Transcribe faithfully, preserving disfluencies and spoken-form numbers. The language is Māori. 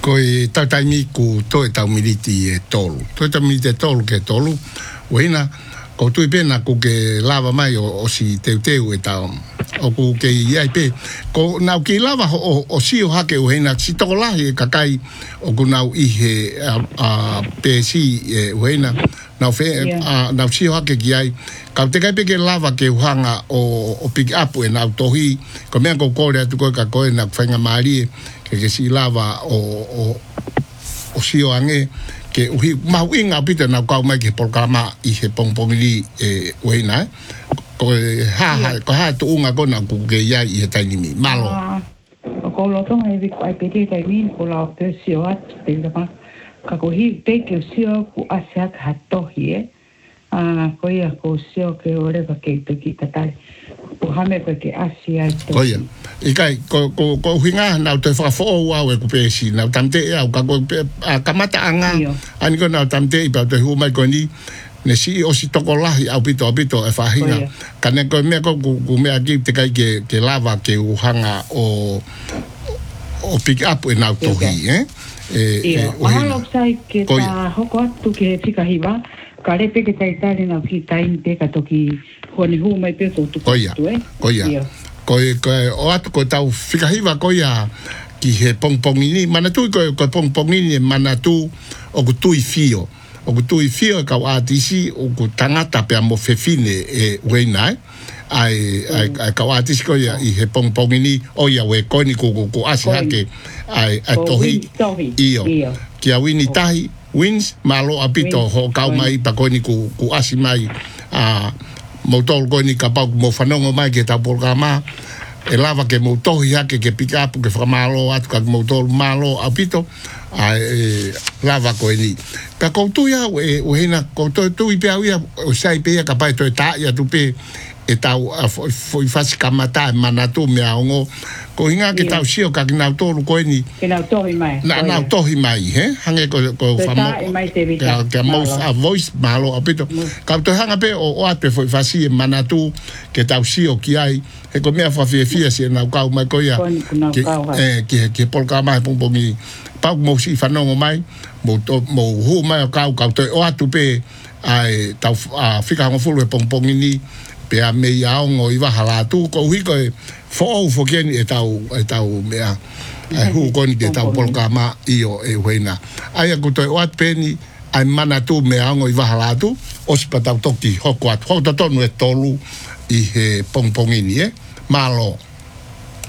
ko e tautaimi ku toi tau militi e tolu. Toi tau militi e tolu ke tolu. Wehina, ko tui pena ku ke lava mai o, o si teu teu e tau. O ku ke iai pe. Ko nau ki lava o, o si o hake wehina, si toko lahi e kakai o ku nau ihe a, a pe si e wehina. Nau fe, yeah. a, nau si o hake ki ai. Kau te kai pe ke lava ke uhanga o, o pick up e nau tohi. Ko mea ko kore atu koe ka koe na whainga maari e. Ke ke si lava o, o, o si o ange. Ke uhi, mahu inga pita nau kau mai ke polkama i he pongpongiri e wehina e. Ko ha ha ko ha tu unga kona ku ke ia i he tainimi malo ko lo tonga e ko ai pete taimi ko la te sio at te ma ka ko hi te ke sio ku asia ka to hi a ko ia ko sio ke ore ba ke te ki tatai ko hame ko ke asia ko ia i kai ko ko ko hinga na te fa fo wa we ku pe si na tamte ya ka ko kamata anga ani ko na tamte i pa te hu mai ko ni ne si o si toko lahi au pito au pito e whahinga. Kane koe mea ko ku mea ki te kai ke, ke lava ke uhanga o o pick up e nau tohi, eh? Ia, mahalo sai ke ta hoko atu ke whikahiwa, ka repe ke tai tari nau ki taini te ka toki honi hu mai pe ko tuku tu, eh? Koia, koe, koe, o atu koe tau whikahiwa koia ki he pongpongini, mana tui koe koe pongpongini mana tu o ku tui fio. O ku tui fio e kau atisi o ku tangata pe amo fefine e weina e. Ai, ai, ai kau atisi ko ia i he pongpongini o ia we koini ku ku asi hake ai, ai tohi iyo. Ki a wini tahi, wins, malo apito ho kau mai pa koini ku, ku asi mai a mautol koini ka pau mo whanongo mai ke tau polkama e lava ke mautohi hake ke pick up ke whamalo atu ka mautol malo apito a e, lava ko ni ka koutu ya e o hena koutu tu i pe ia o sai pe ka pai to ta ia tu pe e tau foi fasi kamata manatu me aongo ko hinga ke tau sio ka na to ko ni ke na to mai na na to mai he hange ko ko famo ka ka most a voice malo apito ka to hanga pe o o ate foi fasi manatu ke tau sio ki ai e ko mea fa fie fie si na ka mai ko ia ke eh ke ke polka mai pompongi pau mo si whanongo mai, mo, mo hu mai o kau kau toi o atu pe ai tau a whika hango fulu e pongpongini pe a mei aongo i wahala atu ko hiko e fo fo keni e tau e tau mea e hu koni ke tau polka ma i o e huena ai a kutoi o atu peni ai mana tu mea aongo i wahala atu o sipa tau toki hoko atu hoko tonu e tolu i he pongpongini e malo